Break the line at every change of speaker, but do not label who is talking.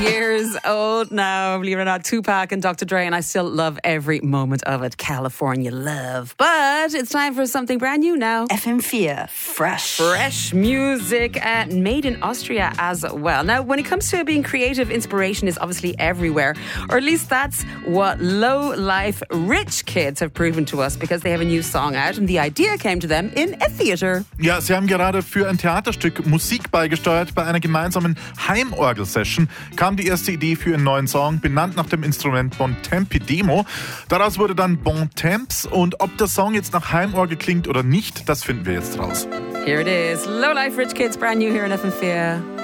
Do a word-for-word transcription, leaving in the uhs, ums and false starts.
Years old now, believe it or not, Tupac and Doctor Dre, and I still love every moment of it. California love. But it's time for something brand new now.
F M four, fresh.
Fresh music and made in Austria as well. Now, when it comes to being creative, inspiration is obviously everywhere. Or at least that's what low-life rich kids have proven to us, because they have a new song out and the idea came to them in a theater.
Ja, sie haben gerade für ein Theaterstück Musik beigesteuert. Bei einer gemeinsamen Heimorgel-Session kam die erste Idee für einen neuen Song, benannt nach dem Instrument Bontempi Demo. Daraus wurde dann Bontemps, und ob der Song jetzt nach Heimorgel klingt oder nicht, das finden wir jetzt raus.
Here it is, Low Life Rich Kids, brand new here in F M four.